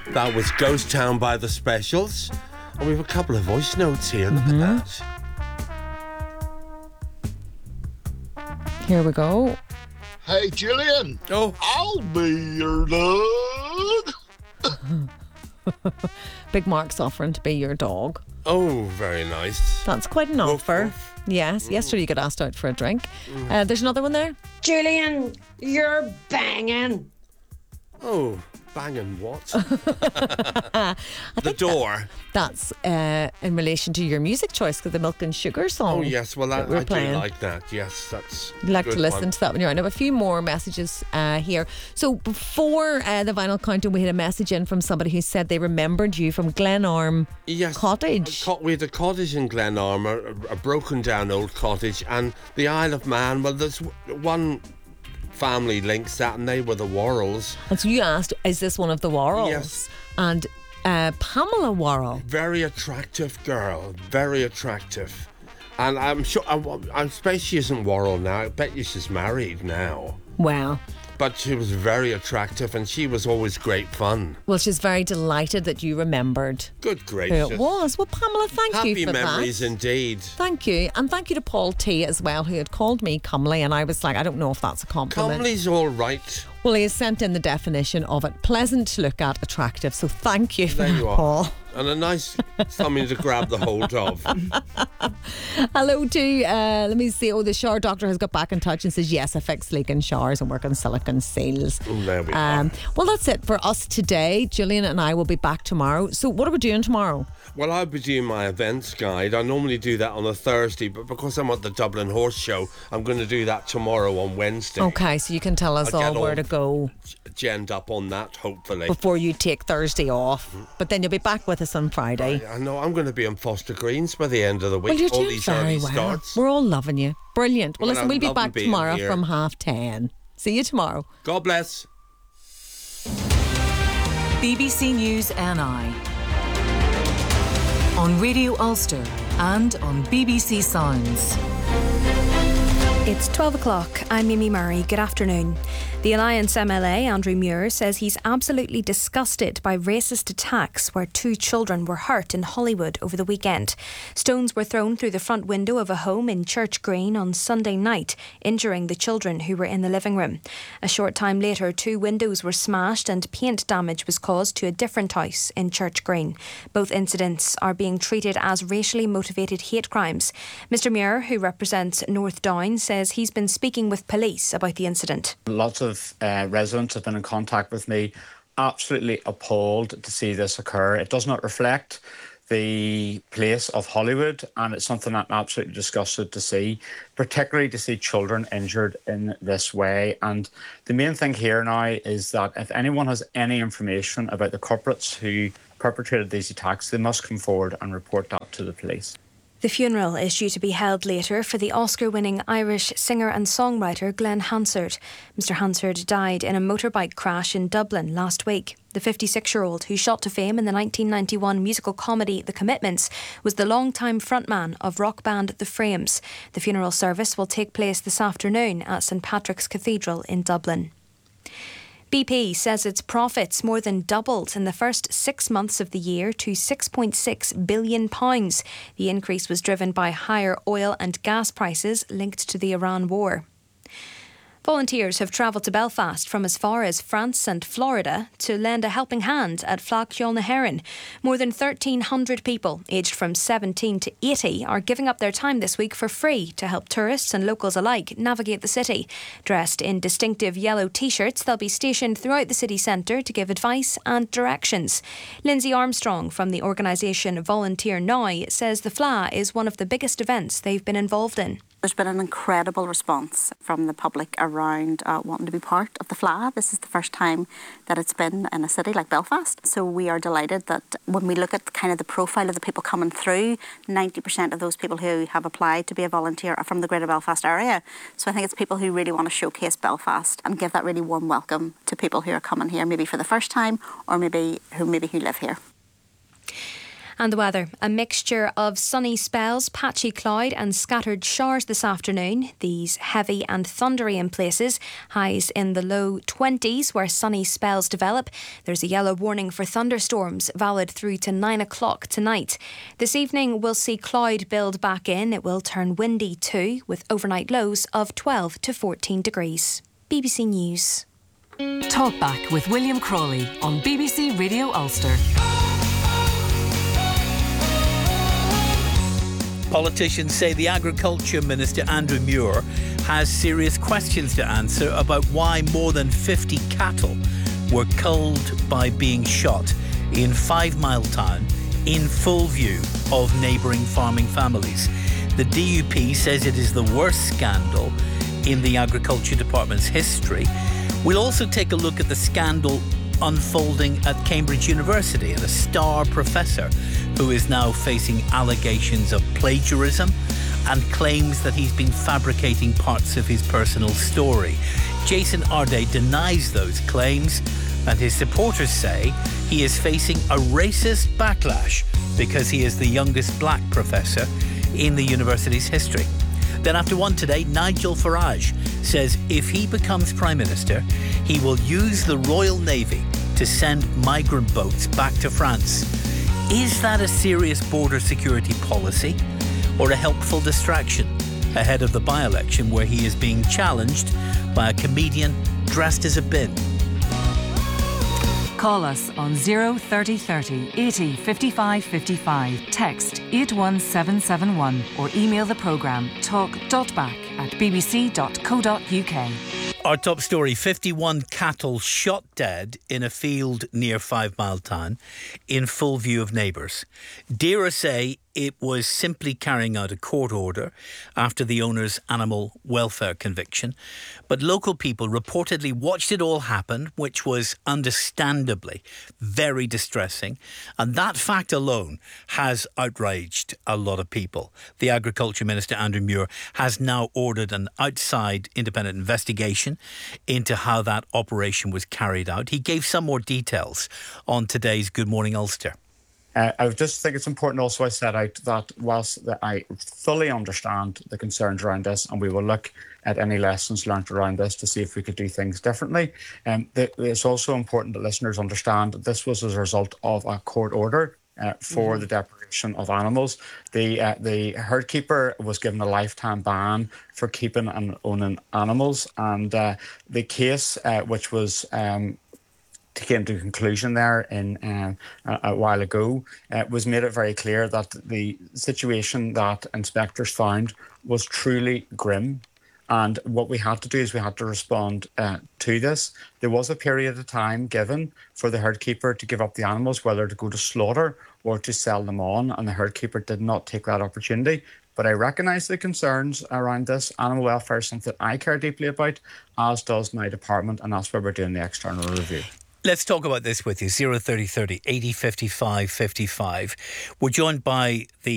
That was Ghost Town by The Specials. And we have a couple of voice notes here. Look at that. Here we go. Hey, Gillian. Oh. I'll be your dog. Big Mark's offering to be your dog. Oh, very nice. That's quite an offer. Yes. Yesterday you got asked out for a drink. There's another one there. Julian, you're banging. Oh, banging what? The door. That's in relation to your music choice, because the Milk and Sugar song. Oh, yes. Well, that we're I playing. do like that. Yes, that's You'd like good to listen one. to that when you're on. I have a few more messages here. So before the vinyl countdown, we had a message in from somebody who said they remembered you from Glenarm Cottage. We had a cottage in Glenarm, a broken down old cottage, and the Isle of Man. Well, there's one family links that, and they were the Worrells. And so you asked, is this one of the Worrells? Yes. And Pamela Worrell. Very attractive girl, very attractive. And I'm sure, I suppose she isn't Worrell now. I bet you she's married now. Wow. But she was very attractive, and she was always great fun. Well, she's very delighted that you remembered Good who gracious. it was. Well, Pamela, thank you Happy for memories that. indeed. Thank you. And thank you to Paul T as well, who had called me comely, and I was like, I don't know if that's a compliment. Comely's all right. Well, he has sent in the definition of it. Pleasant to look at, attractive. So thank you for There that, you are. Paul. And a nice something to grab the hold of. Hello to, let me see, the shower doctor has got back in touch and says, yes, I fix leaking showers and work on silicone seals. There we are. Well, that's it for us today. Gillian and I will be back tomorrow. So what are we doing tomorrow? Well, I'll be doing my events guide. I normally do that on a Thursday, but because I'm at the Dublin Horse Show, I'm going to do that tomorrow on Wednesday. Okay, so you can tell us I'll all get where all to go Genned up on that, hopefully. before you take Thursday off. But then you'll be back with us on Friday. I know I'm going to be in Foster Greens by the end of the week. Well, you're all doing these very early well. starts. We're all loving you. Brilliant. Well, Well, listen, I'm we'll be loving back being tomorrow here. from 10:30. See you tomorrow. God bless. BBC News NI on Radio Ulster and on BBC Sounds. It's 12 o'clock. I'm Mimi Murray. Good afternoon. The Alliance MLA, Andrew Muir, says he's absolutely disgusted by racist attacks where 2 children were hurt in Hollywood over the weekend. Stones were thrown through the front window of a home in Church Green on Sunday night, injuring the children who were in the living room. A short time later, 2 windows were smashed and paint damage was caused to a different house in Church Green. Both incidents are being treated as racially motivated hate crimes. Mr Muir, who represents North Down, says he's been speaking with police about the incident. Lots of residents have been in contact with me, absolutely appalled to see this occur. It does not reflect the place of Hollywood, and it's something I'm absolutely disgusted to see, particularly to see children injured in this way. And the main thing here now is that if anyone has any information about the culprits who perpetrated these attacks, they must come forward and report that to the police. The funeral is due to be held later for the Oscar-winning Irish singer and songwriter Glenn Hansard. Mr Hansard died in a motorbike crash in Dublin last week. The 56-year-old, who shot to fame in the 1991 musical comedy The Commitments, was the long-time frontman of rock band The Frames. The funeral service will take place this afternoon at St Patrick's Cathedral in Dublin. BP says its profits more than doubled in the first 6 months of the year to £6.6 billion. The increase was driven by higher oil and gas prices linked to the Iran war. Volunteers have travelled to Belfast from as far as France and Florida to lend a helping hand at Fleadh Cheoil na hÉireann. More than 1,300 people aged from 17 to 80 are giving up their time this week for free to help tourists and locals alike navigate the city. Dressed in distinctive yellow t-shirts, they'll be stationed throughout the city centre to give advice and directions. Lindsay Armstrong from the organisation Volunteer Now says the Fleadh is one of the biggest events they've been involved in. There's been an incredible response from the public around wanting to be part of the Fleadh. This is the first time that it's been in a city like Belfast. So we are delighted that when we look at kind of the profile of the people coming through, 90% of those people who have applied to be a volunteer are from the Greater Belfast area. So I think it's people who really want to showcase Belfast and give that really warm welcome to people who are coming here maybe for the first time or maybe who live here. And the weather, a mixture of sunny spells, patchy cloud and scattered showers this afternoon. These heavy and thundery in places. Highs in the low 20s where sunny spells develop. There's a yellow warning for thunderstorms valid through to 9 o'clock tonight. This evening we'll see cloud build back in. It will turn windy too, with overnight lows of 12 to 14 degrees. BBC News. Talkback with William Crawley on BBC Radio Ulster. Politicians say the Agriculture Minister Andrew Muir has serious questions to answer about why more than 50 cattle were culled by being shot in 5 Mile Town in full view of neighbouring farming families. The DUP says it is the worst scandal in the Agriculture Department's history. We'll also take a look at the scandal unfolding at Cambridge University and a star professor who is now facing allegations of plagiarism and claims that he's been fabricating parts of his personal story. Jason Arde denies those claims, and his supporters say he is facing a racist backlash because he is the youngest black professor in the university's history. Then after 1 today, Nigel Farage says if he becomes Prime Minister, he will use the Royal Navy to send migrant boats back to France. Is that a serious border security policy or a helpful distraction ahead of the by-election where he is being challenged by a comedian dressed as a bin? Call us on 03030 80 55 55. Text 81771 or email the programme talk.back@bbc.co.uk. Our top story, 51 cattle shot dead in a field near 5 Mile Town in full view of neighbours. DAERA say it was simply carrying out a court order after the owner's animal welfare conviction. But local people reportedly watched it all happen, which was understandably very distressing. And that fact alone has outraged a lot of people. The Agriculture Minister, Andrew Muir, has now ordered an outside independent investigation into how that operation was carried out. He gave some more details on today's Good Morning Ulster. I just think it's important also I set out that whilst that I fully understand the concerns around this, and we will look at any lessons learnt around this to see if we could do things differently, it's also important that listeners understand that this was as a result of a court order for the depredation of animals. The herd keeper was given a lifetime ban for keeping and owning animals, and the case which was came to conclusion there in a while ago, was made it very clear that the situation that inspectors found was truly grim. And what we had to do is we had to respond to this. There was a period of time given for the herd keeper to give up the animals, whether to go to slaughter or to sell them on, and the herd keeper did not take that opportunity. But I recognise the concerns around this. Animal welfare is something I care deeply about, as does my department, and that's why we're doing the external review. Let's talk about this with you. 03030 80 55 55. We're joined by the